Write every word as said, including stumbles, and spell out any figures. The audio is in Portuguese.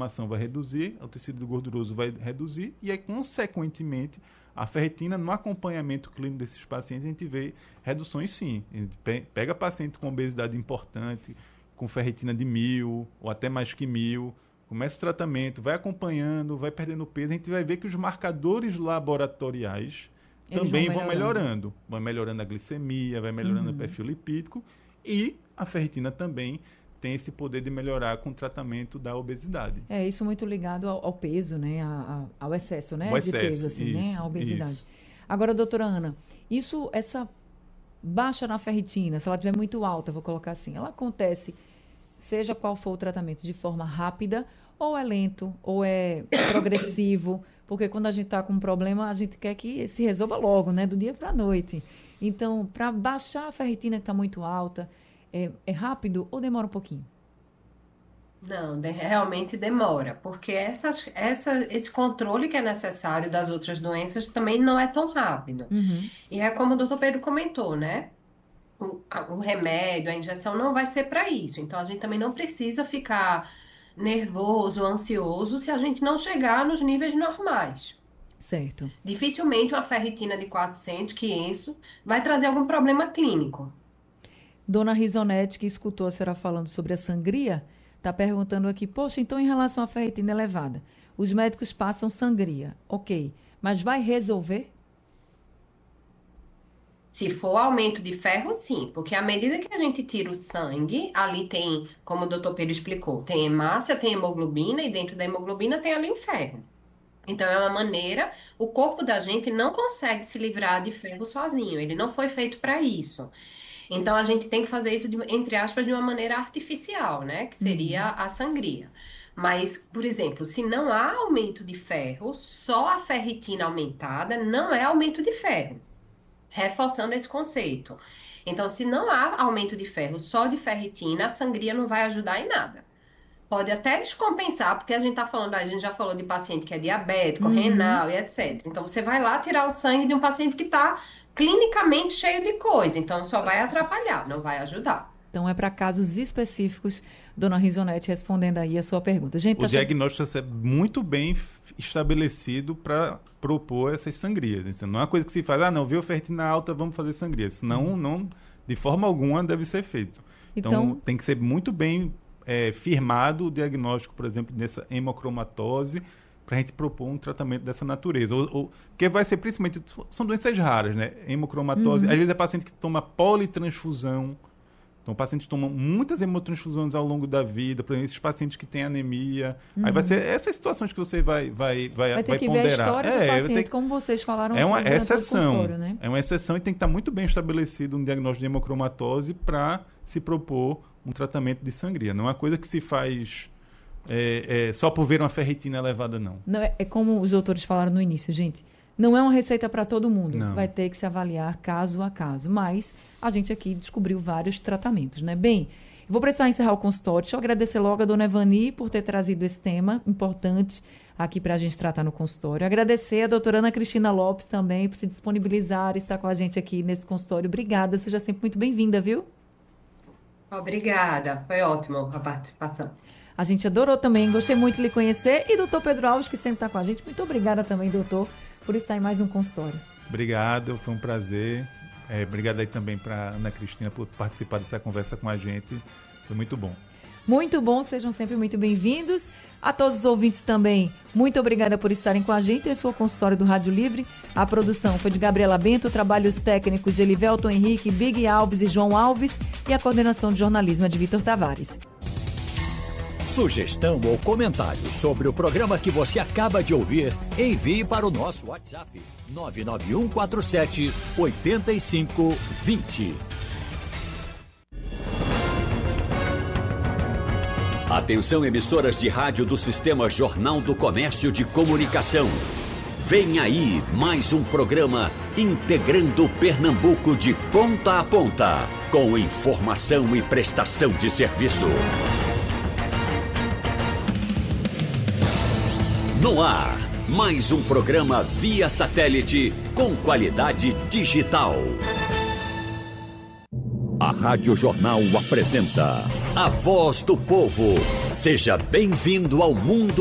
inflamação vai reduzir, o tecido gorduroso vai reduzir, e aí, consequentemente, a ferritina, no acompanhamento clínico desses pacientes, a gente vê reduções sim. A gente pega paciente com obesidade importante, com ferritina de mil, ou até mais que mil, começa o tratamento, vai acompanhando, vai perdendo peso, a gente vai ver que os marcadores laboratoriais Eles também vão melhorando. vão melhorando. Vai melhorando a glicemia, vai melhorando uhum. o perfil lipídico, e a ferritina também tem esse poder de melhorar com o tratamento da obesidade. É, isso muito ligado ao, ao peso, né? A, a, ao excesso, né? O de excesso, peso, assim, isso, né? A obesidade. Isso. Agora, doutora Ana, isso, essa baixa na ferritina, se ela estiver muito alta, vou colocar assim, ela acontece, seja qual for o tratamento, de forma rápida, ou é lento, ou é progressivo, porque quando a gente está com um problema, a gente quer que se resolva logo, né? Do dia para a noite. Então, para baixar a ferritina que está muito alta, É, é rápido ou demora um pouquinho? Não, de, realmente demora, porque essas, essa, esse controle que é necessário das outras doenças também não é tão rápido. Uhum. E é como o doutor Pedro comentou, né? O, o remédio, a injeção não vai ser para isso. Então, a gente também não precisa ficar nervoso, ansioso, se a gente não chegar nos níveis normais. Certo. Dificilmente uma ferritina de quatrocentos, quinhentos vai trazer algum problema clínico. Dona Risonete, que escutou a senhora falando sobre a sangria, está perguntando aqui, poxa, então em relação à ferritina elevada, os médicos passam sangria, ok, mas vai resolver? Se for aumento de ferro, sim, porque à medida que a gente tira o sangue, ali tem, como o doutor Pedro explicou, tem hemácia, tem hemoglobina, e dentro da hemoglobina tem ali o ferro. Então é uma maneira, o corpo da gente não consegue se livrar de ferro sozinho, ele não foi feito para isso. Então, a gente tem que fazer isso, de, entre aspas, de uma maneira artificial, né? Que seria uhum. a sangria. Mas, por exemplo, se não há aumento de ferro, só a ferritina aumentada não é aumento de ferro. Reforçando esse conceito. Então, se não há aumento de ferro só de ferritina, a sangria não vai ajudar em nada. Pode até descompensar, porque a gente tá falando, a gente já falou de paciente que é diabético, uhum. renal e etcétera. Então, você vai lá tirar o sangue de um paciente que está clinicamente cheio de coisa, então só vai atrapalhar, não vai ajudar. Então é para casos específicos, dona Risonete, respondendo aí a sua pergunta. Gente, o tá diagnóstico che... é muito bem estabelecido para propor essas sangrias. Isso não é uma coisa que se faz, ah, não, viu ferritina alta, vamos fazer sangria. Senão, não, de forma alguma, deve ser feito. Então, então tem que ser muito bem é, firmado o diagnóstico, por exemplo, dessa hemocromatose, para a gente propor um tratamento dessa natureza. Ou, ou, porque vai ser principalmente... São doenças raras, né? Hemocromatose. Uhum. Às vezes é paciente que toma politransfusão. Então, o paciente toma muitas hemotransfusões ao longo da vida. Por exemplo, esses pacientes que têm anemia. Uhum. Aí vai ser essas situações que você vai, vai, vai, vai ter vai que ponderar. ver a história é, do paciente, que... como vocês falaram. É uma exceção. Né? É uma exceção e tem que estar muito bem estabelecido um diagnóstico de hemocromatose para se propor um tratamento de sangria. Não é uma coisa que se faz... É, é, só por ver uma ferritina elevada, não. não é, é como os doutores falaram no início, gente. Não é uma receita para todo mundo. Não. Vai ter que se avaliar caso a caso. Mas a gente aqui descobriu vários tratamentos, né? Bem, vou precisar encerrar o consultório. Deixa eu agradecer logo a dona Evani por ter trazido esse tema importante aqui para a gente tratar no consultório. Agradecer a doutora Ana Cristina Lopes também por se disponibilizar e estar com a gente aqui nesse consultório. Obrigada, seja sempre muito bem-vinda, viu? Obrigada, foi ótimo a participação. A gente adorou também, gostei muito de lhe conhecer. E doutor Pedro Alves, que sempre está com a gente. Muito obrigada também, doutor, por estar em mais um consultório. Obrigado, foi um prazer. É, obrigado aí também para Ana Cristina por participar dessa conversa com a gente. Foi muito bom. Muito bom, sejam sempre muito bem-vindos. A todos os ouvintes também, muito obrigada por estarem com a gente em sua consultório do Rádio Livre. A produção foi de Gabriela Bento, trabalhos técnicos de Elivelton Henrique, Big Alves e João Alves e a coordenação de jornalismo é de Vitor Tavares. Sugestão ou comentário sobre o programa que você acaba de ouvir, envie para o nosso WhatsApp nove nove um quatro sete oito cinco dois zero. Atenção, emissoras de rádio do Sistema Jornal do Comércio de Comunicação. Vem aí mais um programa integrando Pernambuco de ponta a ponta, com informação e prestação de serviço. No ar, mais um programa via satélite com qualidade digital. A Rádio Jornal apresenta A Voz do Povo. Seja bem-vindo ao mundo